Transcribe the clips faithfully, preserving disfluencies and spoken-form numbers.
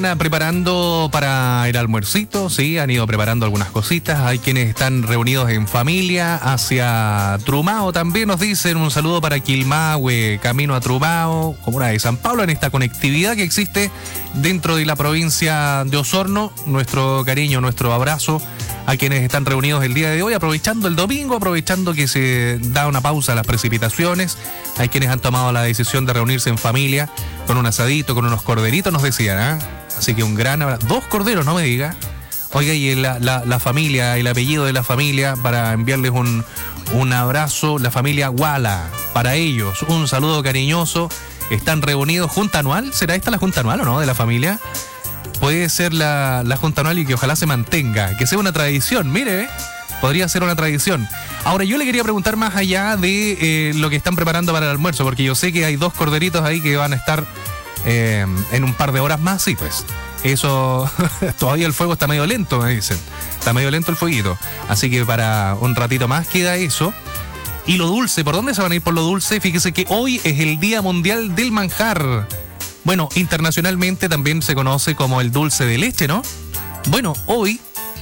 Preparando para el almuercito, sí, han ido preparando algunas cositas. Hay quienes están reunidos en familia hacia Trumao. También nos dicen un saludo para Quilmahue, camino a Trumao, comuna de San Pablo, en esta conectividad que existe dentro de la provincia de Osorno. Nuestro cariño, nuestro abrazo a quienes están reunidos el día de hoy, aprovechando el domingo, aprovechando que se da una pausa a las precipitaciones. Hay quienes han tomado la decisión de reunirse en familia con un asadito, con unos corderitos, nos decían, ¿eh? Así que un gran abrazo. Dos corderos, no me diga. Oiga, y la, la, la familia, el apellido de la familia, para enviarles un, un abrazo, la familia Guala, para ellos, un saludo cariñoso. Están reunidos, junta anual, ¿será esta la junta anual o no de la familia? Puede ser la, la junta anual y que ojalá se mantenga, que sea una tradición, mire, ¿eh? Podría ser una tradición. Ahora, yo le quería preguntar más allá de eh, lo que están preparando para el almuerzo, porque yo sé que hay dos corderitos ahí que van a estar eh, en un par de horas más, sí, pues. Eso, todavía el fuego está medio lento, me dicen. Está medio lento el fueguito. Así que para un ratito más queda eso. Y lo dulce, ¿por dónde se van a ir por lo dulce? Fíjese que hoy es el Día Mundial del Manjar. Bueno, internacionalmente también se conoce como el dulce de leche, ¿no? Bueno, hoy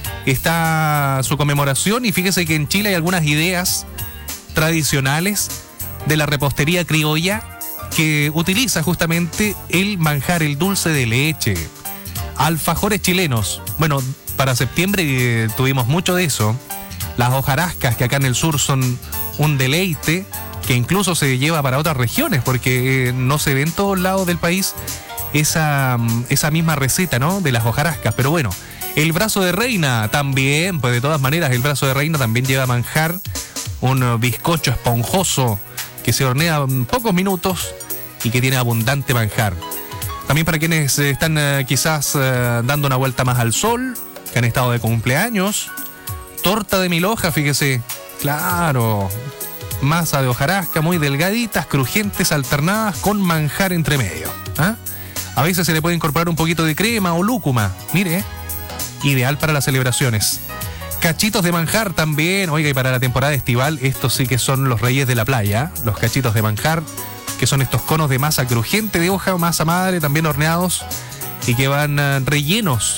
está su conmemoración y fíjese que en Chile hay algunas ideas tradicionales de la repostería criolla que utiliza justamente el manjar, el dulce de leche. Alfajores chilenos. Bueno, para septiembre eh, tuvimos mucho de eso. Las hojarascas, que acá en el sur son un deleite, que incluso se lleva para otras regiones, porque eh, no se ve en todos lados del país esa, esa misma receta, ¿no? De las hojarascas. Pero bueno, el brazo de reina también, pues de todas maneras, el brazo de reina también lleva manjar, un bizcocho esponjoso que se hornea en pocos minutos y que tiene abundante manjar. También para quienes están eh, quizás eh, dando una vuelta más al sol, que han estado de cumpleaños, torta de mil hojas, fíjese, claro, masa de hojarasca muy delgaditas, crujientes, alternadas con manjar entre medio. ¿Ah? A veces se le puede incorporar un poquito de crema o lúcuma, mire, ideal para las celebraciones. Cachitos de manjar también, oiga, y para la temporada estival, estos sí que son los reyes de la playa, los cachitos de manjar, que son estos conos de masa crujiente de hoja, masa madre, también horneados, y que van uh, rellenos